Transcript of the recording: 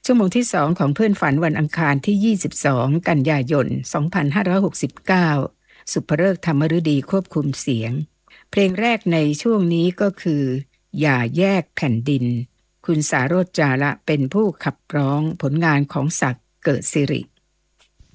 ชั่วโมงที่2ของเพื่อนฝันวันอังคารที่22กันยายน2569สุภฤกษ์ธรรมฤดีควบคุมเสียงเพลงแรกในช่วงนี้ก็คืออย่าแยกแผ่นดินคุณสาโรจน์ จาระเป็นผู้ขับร้องผลงานของศักดิ์เกิดสิริ